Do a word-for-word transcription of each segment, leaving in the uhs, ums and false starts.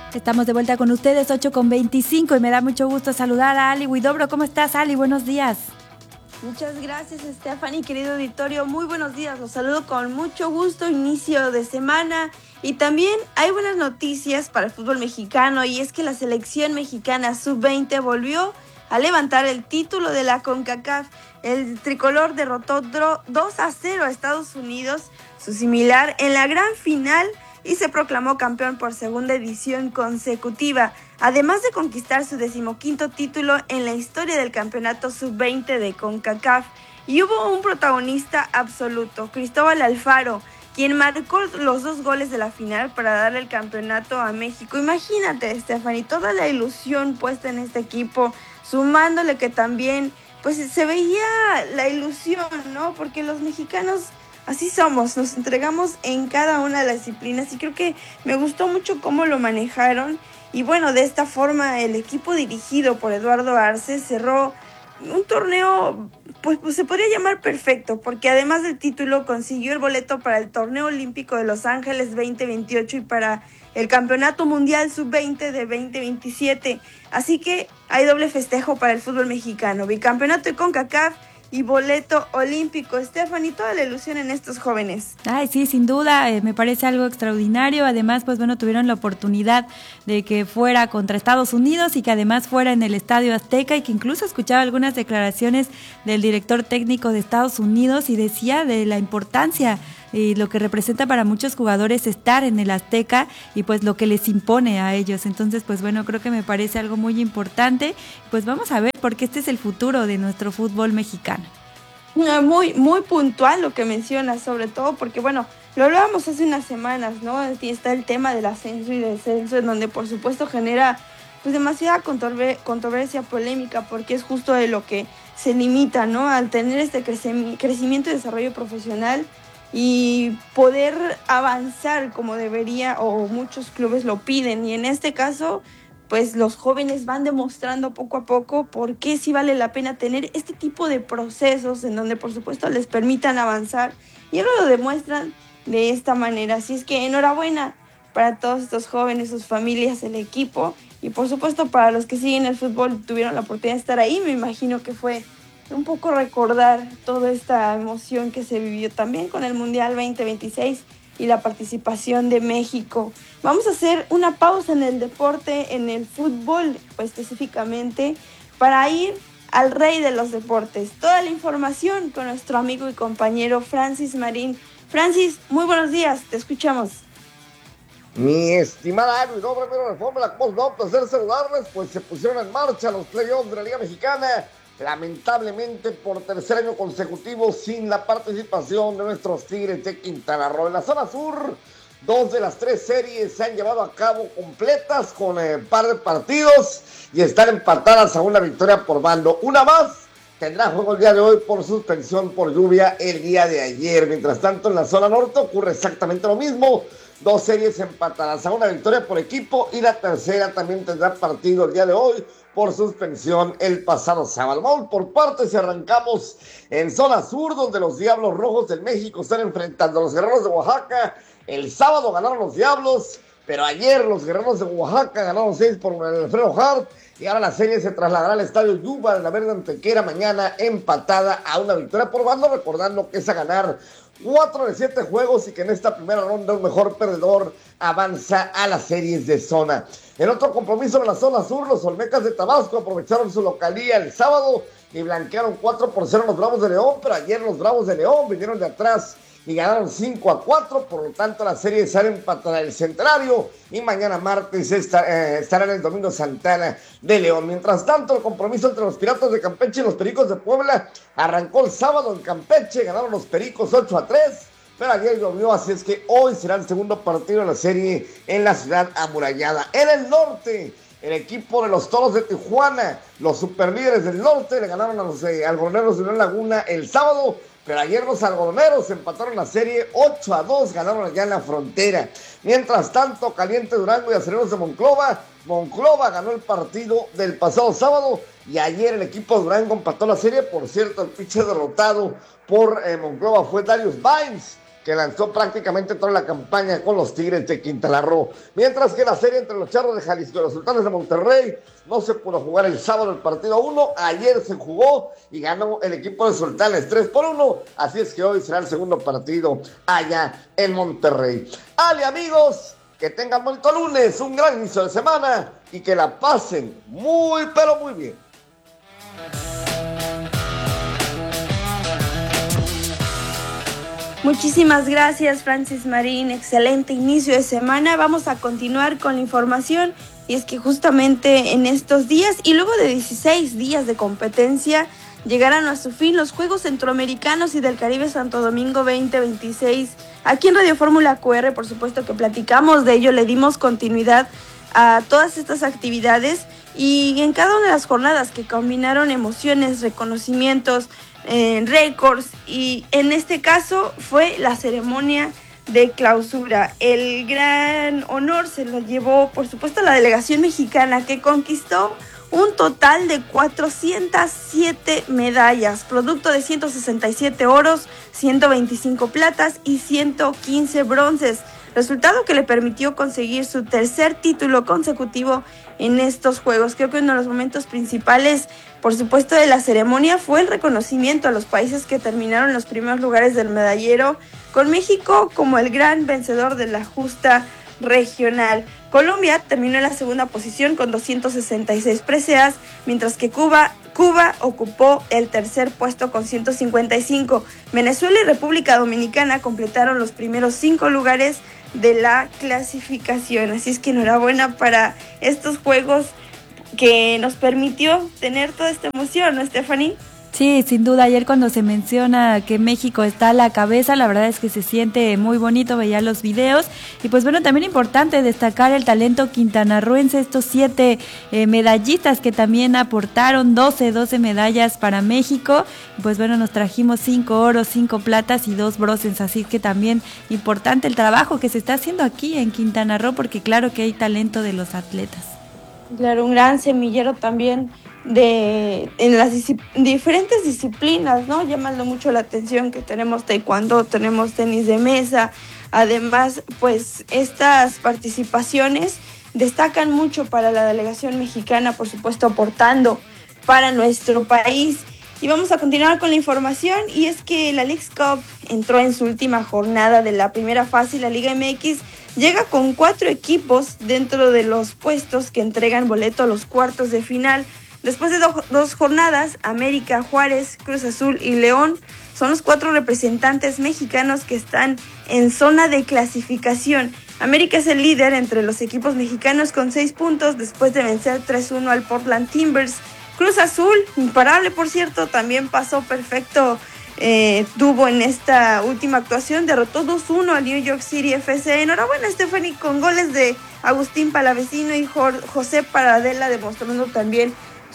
Estamos de vuelta con ustedes, ocho con veinticinco, y me da mucho gusto saludar a Ali Huidobro. ¿Cómo estás, Ali? Buenos días. Muchas gracias, Stephanie, querido auditorio. Muy buenos días, los saludo con mucho gusto, inicio de semana. Y también hay buenas noticias para el fútbol mexicano, y es que la selección mexicana sub veinte volvió a levantar el título de la CONCACAF. El tricolor derrotó dos a cero a Estados Unidos, su similar, en la gran final, y se proclamó campeón por segunda edición consecutiva, además de conquistar su decimoquinto título en la historia del campeonato sub veinte de CONCACAF. Y hubo un protagonista absoluto, Cristóbal Alfaro, quien marcó los dos goles de la final para darle el campeonato a México. Imagínate, Stephanie, toda la ilusión puesta en este equipo, sumándole que también pues se veía la ilusión, ¿no? Porque los mexicanos así somos, nos entregamos en cada una de las disciplinas, y creo que me gustó mucho cómo lo manejaron. Y bueno, de esta forma el equipo dirigido por Eduardo Arce cerró un torneo, pues, pues se podría llamar perfecto, porque además del título consiguió el boleto para el torneo olímpico de Los Ángeles veinte veintiocho y para el campeonato mundial sub veinte de veinte veintisiete. Así que hay doble festejo para el fútbol mexicano, bicampeonato de CONCACAF y boleto olímpico. Stephanie, toda la ilusión en estos jóvenes. Ay, sí, sin duda, eh, me parece algo extraordinario. Además, pues bueno, tuvieron la oportunidad de que fuera contra Estados Unidos y que además fuera en el Estadio Azteca, y que incluso escuchaba algunas declaraciones del director técnico de Estados Unidos y decía de la importancia y lo que representa para muchos jugadores estar en el Azteca y pues lo que les impone a ellos. Entonces, pues bueno, creo que me parece algo muy importante. Pues vamos a ver, porque este es el futuro de nuestro fútbol mexicano. Muy, muy puntual lo que mencionas, sobre todo porque, bueno, lo hablábamos hace unas semanas, ¿no? Aquí está el tema del ascenso y descenso, en donde por supuesto genera pues demasiada controversia, polémica, porque es justo de lo que se limita, ¿no? Al tener este crecimiento y desarrollo profesional y poder avanzar como debería, o muchos clubes lo piden, y en este caso pues los jóvenes van demostrando poco a poco por qué sí vale la pena tener este tipo de procesos en donde por supuesto les permitan avanzar, y ahora lo demuestran de esta manera. Así es que enhorabuena para todos estos jóvenes, sus familias, el equipo, y por supuesto para los que siguen el fútbol, tuvieron la oportunidad de estar ahí. Me imagino que fue un poco recordar toda esta emoción que se vivió también con el Mundial veinte veintiséis y la participación de México. Vamos a hacer una pausa en el deporte, en el fútbol pues, específicamente, para ir al rey de los deportes. Toda la información con nuestro amigo y compañero Francis Marín. Francis, muy buenos días, te escuchamos. Mi estimada Ari, no, primero de Fórmula, ¿cómo no? Placer saludarles, pues se pusieron en marcha los playoffs de la Liga Mexicana, lamentablemente por tercer año consecutivo sin la participación de nuestros Tigres de Quintana Roo. En la zona sur, dos de las tres series se han llevado a cabo completas con un eh, par de partidos y están empatadas a una victoria por bando. Una más tendrá juego el día de hoy por suspensión por lluvia el día de ayer. Mientras tanto, en la zona norte ocurre exactamente lo mismo. Dos series empatadas a una victoria por equipo, y la tercera también tendrá partido el día de hoy por suspensión el pasado sábado. Vamos por partes y arrancamos en zona sur, donde los Diablos Rojos del México están enfrentando a los Guerreros de Oaxaca. El sábado ganaron los Diablos, pero ayer los Guerreros de Oaxaca ganaron seis por el Alfredo Hart, y ahora la serie se trasladará al Estadio Yuba de la Verde Antequera mañana, empatada a una victoria por bando, recordando que es a ganar cuatro de siete juegos y que en esta primera ronda un mejor perdedor avanza a las series de zona. En otro compromiso en la zona sur, los Olmecas de Tabasco aprovecharon su localía el sábado y blanquearon cuatro por cero a los Bravos de León, pero ayer los Bravos de León vinieron de atrás y ganaron cinco a cuatro, por lo tanto la serie sale empatada el Centenario, y mañana martes está, eh, estará en el Domingo Santana de León. Mientras tanto, el compromiso entre los Piratas de Campeche y los Pericos de Puebla arrancó el sábado en Campeche, ganaron los Pericos ocho a tres, pero ayer llovió, así es que hoy será el segundo partido de la serie en la ciudad amurallada. En el norte, el equipo de los Toros de Tijuana, los superlíderes del norte, le ganaron a los eh, algodoneros de Unión Laguna el sábado, pero ayer los algodoneros empataron la serie ocho a dos, ganaron allá en la frontera. Mientras tanto, Caliente Durango y Acereros de Monclova, Monclova ganó el partido del pasado sábado, y ayer el equipo de Durango empató la serie. Por cierto, el pitcher derrotado por eh, Monclova fue Darius Vines, que lanzó prácticamente toda la campaña con los Tigres de Quintana Roo. Mientras que la serie entre los Charros de Jalisco y los Sultanes de Monterrey no se pudo jugar el sábado el partido uno, ayer se jugó y ganó el equipo de Sultanes tres por uno, así es que hoy será el segundo partido allá en Monterrey. Ale, amigos, que tengan bonito lunes, un gran inicio de semana y que la pasen muy, pero muy bien. Muchísimas gracias, Francis Marín, excelente inicio de semana. Vamos a continuar con la información y es que justamente en estos días y luego de dieciséis días de competencia llegarán a su fin los Juegos Centroamericanos y del Caribe Santo Domingo veinte veintiséis. Aquí en Radio Fórmula Q R, por supuesto que platicamos de ello, le dimos continuidad a todas estas actividades y en cada una de las jornadas que combinaron emociones, reconocimientos, Eh, récords, y en este caso fue la ceremonia de clausura. El gran honor se lo llevó, por supuesto, la delegación mexicana, que conquistó un total de cuatrocientas siete medallas, producto de ciento sesenta y siete oros, ciento veinticinco platas y ciento quince bronces, resultado que le permitió conseguir su tercer título consecutivo en estos Juegos. Creo que uno de los momentos principales, por supuesto, de la ceremonia fue el reconocimiento a los países que terminaron en los primeros lugares del medallero, con México como el gran vencedor de la justa regional. Colombia terminó en la segunda posición con doscientas sesenta y seis preseas, mientras que Cuba, Cuba ocupó el tercer puesto con ciento cincuenta y cinco. Venezuela y República Dominicana completaron los primeros cinco lugares de la clasificación. Así es que enhorabuena para estos Juegos que nos permitió tener toda esta emoción, ¿no, Stephanie? Sí, sin duda, ayer cuando se menciona que México está a la cabeza, la verdad es que se siente muy bonito, veía los videos, y pues bueno, también importante destacar el talento quintanarroense, estos siete eh, medallistas que también aportaron doce, doce medallas para México, y pues bueno, nos trajimos cinco oros, cinco platas y dos bronces, así que también importante el trabajo que se está haciendo aquí en Quintana Roo, porque claro que hay talento de los atletas. Claro, un gran semillero también de en las disci- diferentes disciplinas, ¿no? Llamando mucho la atención que tenemos taekwondo, tenemos tenis de mesa. Además, pues estas participaciones destacan mucho para la delegación mexicana, por supuesto, aportando para nuestro país. Y vamos a continuar con la información, y es que la Leagues Cup entró en su última jornada de la primera fase y la Liga M X llega con cuatro equipos dentro de los puestos que entregan boleto a los cuartos de final. Después de do- dos jornadas, América, Juárez, Cruz Azul y León son los cuatro representantes mexicanos que están en zona de clasificación. América es el líder entre los equipos mexicanos con seis puntos después de vencer tres uno al Portland Timbers. Cruz Azul, imparable por cierto, también pasó perfecto, eh, tuvo en esta última actuación, derrotó dos uno al New York City F C. Enhorabuena, Stephanie, con goles de Agustín Palavecino y José Paradela, demostrando también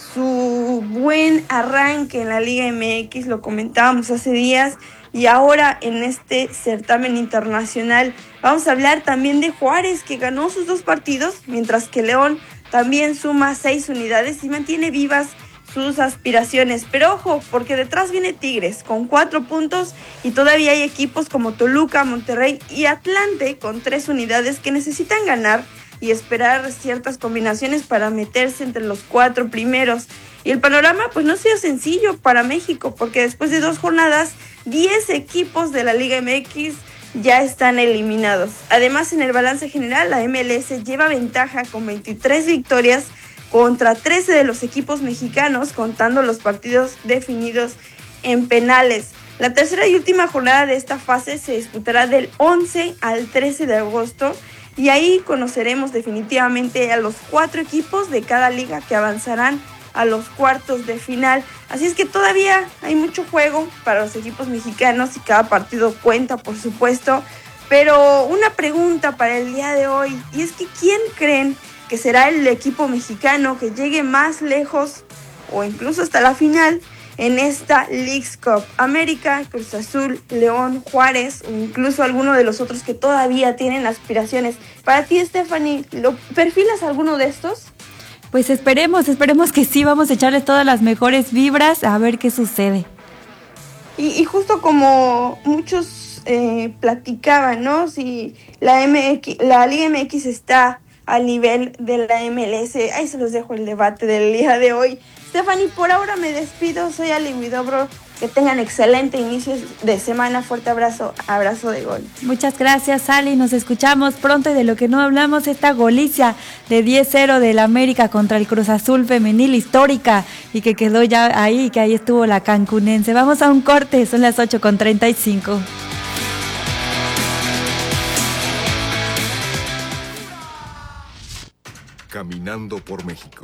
su buen arranque en la Liga M X, lo comentábamos hace días, y ahora en este certamen internacional. Vamos a hablar también de Juárez, que ganó sus dos partidos, mientras que León también suma seis unidades y mantiene vivas sus aspiraciones. Pero ojo, porque detrás viene Tigres con cuatro puntos y todavía hay equipos como Toluca, Monterrey y Atlante con tres unidades que necesitan ganar y esperar ciertas combinaciones para meterse entre los cuatro primeros. Y el panorama pues no ha sido sencillo para México, porque después de dos jornadas, diez equipos de la Liga M X ya están eliminados. Además, en el balance general, la M L S lleva ventaja con veintitrés victorias contra trece de los equipos mexicanos, contando los partidos definidos en penales. La tercera y última jornada de esta fase se disputará del once al trece de agosto, y ahí conoceremos definitivamente a los cuatro equipos de cada liga que avanzarán a los cuartos de final. Así es que todavía hay mucho juego para los equipos mexicanos y cada partido cuenta, por supuesto. Pero una pregunta para el día de hoy, y es que ¿quién creen que será el equipo mexicano que llegue más lejos o incluso hasta la final en esta Leagues Cup? América, Cruz Azul, León, Juárez o incluso alguno de los otros que todavía tienen aspiraciones. Para ti, Stephanie, ¿lo perfilas alguno de estos? Pues esperemos, esperemos que sí, vamos a echarles todas las mejores vibras a ver qué sucede. Y, y justo como muchos eh, platicaban, ¿no? Si la M X, la Liga M X está al nivel de la M L S. Ahí se los dejo el debate del día de hoy. Stephanie, por ahora me despido. Soy Ali Huidobro. Que tengan excelente inicio de semana. Fuerte abrazo, abrazo de gol. Muchas gracias, Ali. Nos escuchamos pronto. Y de lo que no hablamos, esta goliza de diez cero del América contra el Cruz Azul femenil histórica y que quedó ya ahí, que ahí estuvo la cancunense. Vamos a un corte, son las ocho con treinta y cinco. Caminando por México.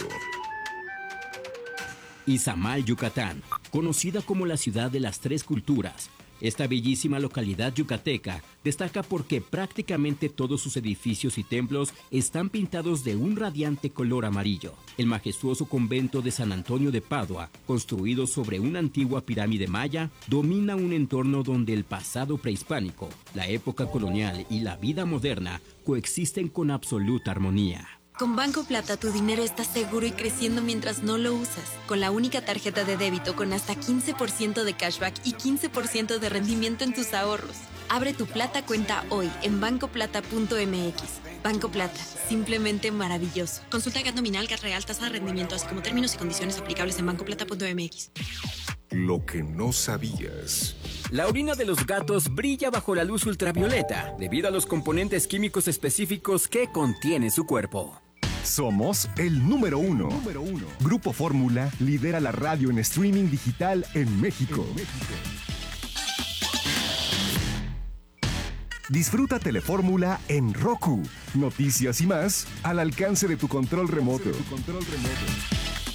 Izamal, Yucatán, conocida como la ciudad de las tres culturas. Esta bellísima localidad yucateca destaca porque prácticamente todos sus edificios y templos están pintados de un radiante color amarillo. El majestuoso convento de San Antonio de Padua, construido sobre una antigua pirámide maya, domina un entorno donde el pasado prehispánico, la época colonial y la vida moderna coexisten con absoluta armonía. Con Banco Plata tu dinero está seguro y creciendo mientras no lo usas. Con la única tarjeta de débito con hasta quince por ciento de cashback y quince por ciento de rendimiento en tus ahorros. Abre tu Plata cuenta hoy en banco plata punto m x. Banco Plata, simplemente maravilloso. Consulta Gat nominal, Gat real, tasa de rendimiento, así como términos y condiciones aplicables en banco plata punto m x. Lo que no sabías. La orina de los gatos brilla bajo la luz ultravioleta debido a los componentes químicos específicos que contiene su cuerpo. Somos el número uno. número uno. Grupo Fórmula lidera la radio en streaming digital en México. En México. Disfruta Telefórmula en Roku. Noticias y más al alcance de tu control remoto. De tu control remoto.